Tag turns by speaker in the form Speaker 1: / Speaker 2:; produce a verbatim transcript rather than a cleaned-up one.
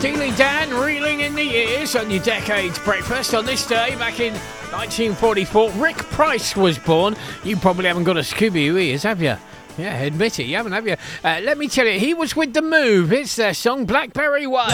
Speaker 1: Steely Dan reeling in the years on your Decades Breakfast. On this day, back in nineteen forty-four, Rick Price was born. You probably haven't got a Scooby who he is, have you? Yeah, admit it, you haven't, have you? Uh, let me tell you, he was with The Move. It's their song Blackberry Way.